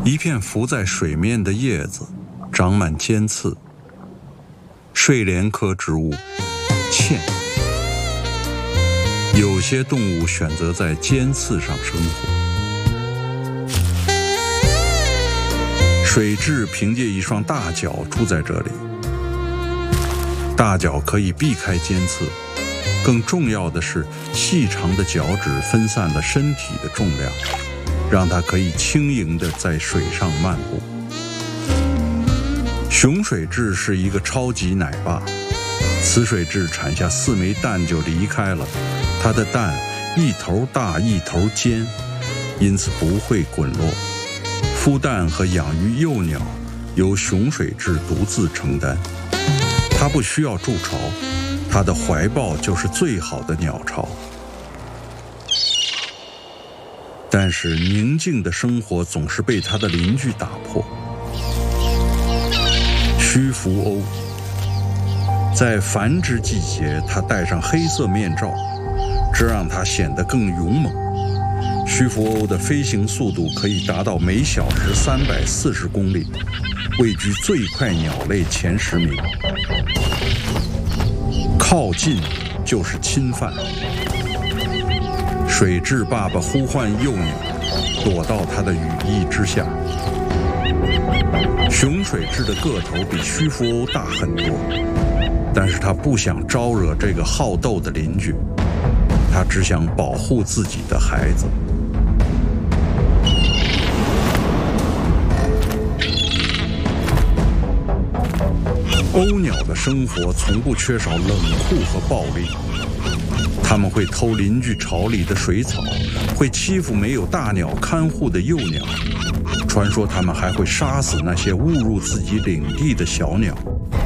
一片浮在水面的叶子，长满尖刺。睡莲科植物，蚬。有些动物选择在尖刺上生活。水蛭凭借一双大脚住在这里，大脚可以避开尖刺，更重要的是，细长的脚趾分散了身体的重量，让它可以轻盈地在水上漫步。雄水蛭是一个超级奶爸，雌水蛭产下4枚蛋就离开了，它的蛋一头大一头尖，因此不会滚落。孵蛋和养育幼鸟由雄水蛭独自承担，它不需要筑巢，它的怀抱就是最好的鸟巢。但是宁静的生活总是被它的邻居打破。须福鸥在繁殖季节，它戴上黑色面罩，这让它显得更勇猛。须福鸥的飞行速度可以达到每小时340公里，位居最快鸟类前10名。靠近就是侵犯。水蛭爸爸呼唤幼鸟，躲到它的羽翼之下。雄水蛭的个头比须福鸥大很多，但是它不想招惹这个好斗的邻居，它只想保护自己的孩子。鸥鸟的生活从不缺少冷酷和暴力，它们会偷邻居巢里的水草，会欺负没有大鸟看护的幼鸟，传说它们还会杀死那些误入自己领地的小鸟。